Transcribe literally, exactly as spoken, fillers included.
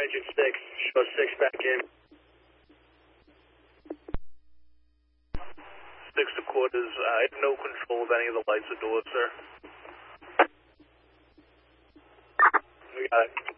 engine six. Show six back in. Six to quarters. I have no control of any of the lights or doors, sir. We got it.